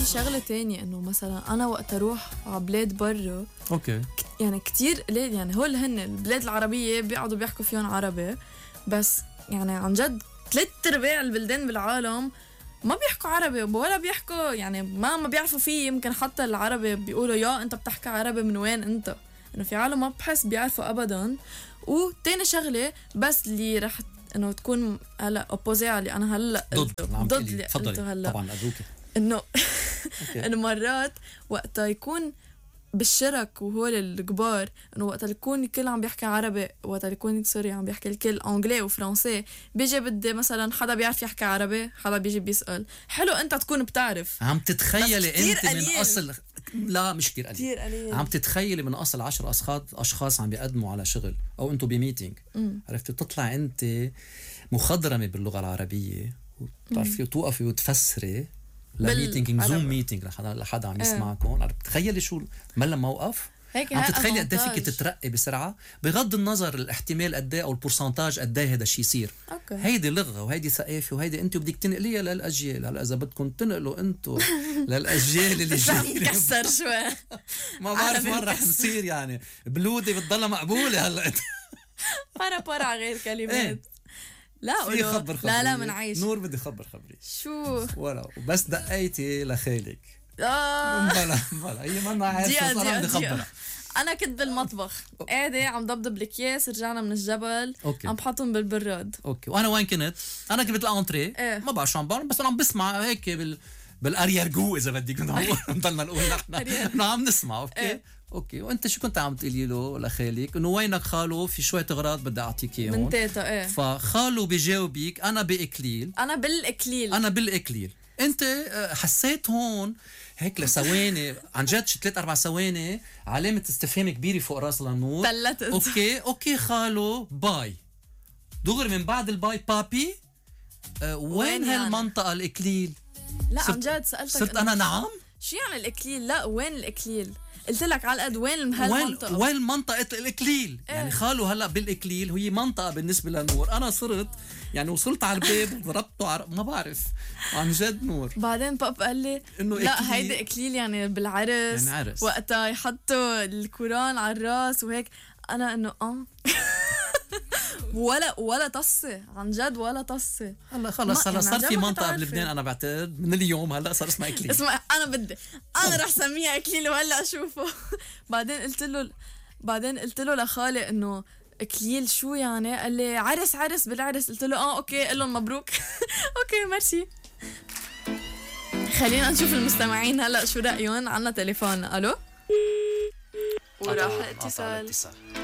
شغلة تانية إنه مثلا أنا وقت أروح على بلاد برا اوكي يعني كتير قليل، يعني هول هن البلاد العربية بيقعدوا بيحكوا فيهم عربي، بس يعني عن جد 3/4 البلدان بالعالم ما بيحكوا عربي ولا بيحكوا، يعني ما بيعرفوا فيه. يمكن حتى العربي بيقولوا يا انت بتحكي عربي من وين انت، انه في عالم ما بحس بيعرفوا ابدا. وتاني شغله بس اللي رح انه تكون هلا اوبوزي على انا هلا ضد اللي قلته هلا، طبعا ادوكي انه انه مرات وقتها يكون بالشرك وهول الكبار، انه وقت يكون الكل عم بيحكي عربي، وقت يكون سوري عم بيحكي الكل انجلي وفرنسي، بيجي بدي مثلا حدا بيعرف يحكي عربي، حدا بيجي بيسأل حلو انت تكون بتعرف. عم تتخيلي انت قليل. من اصل لا مش كتير قليل. عم تتخيلي من اصل 10 اشخاص عم بيقدموا على شغل او انتوا بميتينج، عرفتي تطلع انت مخضرمه باللغه العربيه وبتعرفي وتوقفي وتفسري ميتينج زوم ميتينج لحدا عم يسمعكم. تخيلي شو ملا موقف عم تتخيلي قد ايه فيك تترقي بسرعه بغض النظر الاحتمال قد ايه او البورسنتاج قد ايه هذا الشيء يصير. هيدي لغه وهيدي ثقافه وهيدي انت بدك تنقليها للاجيال. هلا اذا بدكم تنقلوا انتم للاجيال اللي جايين كسر شوي ما بعرف وين رح نصير، يعني بلودي بتضلها مقبوله هلا برا غير كلمات. لا خبر لا منعيش نور بدي خبري شو ولا بس دقيتي لخالك بلا هي ما عارفه صراحه بدي خبرها. انا كنت بالمطبخ قاعده عم ضبضب الاكياس، رجعنا من الجبل عم بحطهم بالبراد. اوكي وانا وين كنت؟ انا كنت بالانتري ما بعرف شو عم بعمل، بس انا عم بسمع هيك بالاريرجو اذا بدك نضلنا نقول نحن انه عم نسمع. اوكي وانت شو كنت عم تقولي له لخالك؟ انه وينك خالو؟ في شويه اغراض بدي اعطيك اياهم من تيتا. فخالو بيجاوبك انا باكليل، انا بالاكليل. انت حسيت هون هيك لثواني عن جد 3-4 ثواني علامه استفهام كبيره فوق راس لنور. اوكي خالو باي دغري من بعد الباي بابي وين هالمنطقه الاكليل؟ لا عن جد سالتك صرت انا نعم شو يعني الاكليل؟ لا وين الاكليل؟ قلت لك على قد وين هالمنطقه وين منطقه الاكليل يعني خالو هلا بالاكليل وهي منطقه بالنسبه لنور. انا صرت يعني وصلت على الباب ضربته ما بعرف عن جد نور. بعدين باب قال لي لا هيدا اكليل يعني بالعرس يعني عرس. وقتها يحطوا الكوران على الراس وهيك. انا انه ولا طصه عن جد ولا طصه. هلا خلص هلا صار في منطقه بلبنان انا بعتقد من اليوم هلا صار اسمها اكليل. اسمع انا رح سميها اكليل وهلا اشوفه. بعدين قلت له لخالي انه اكليل شو يعني؟ قال لي عرس بالعرس. قلت له اوكي قل لهم مبروك. اوكي ميرسي. خلينا نشوف المستمعين هلا شو رايهم. عنا تليفون. الو وراح الاتصال.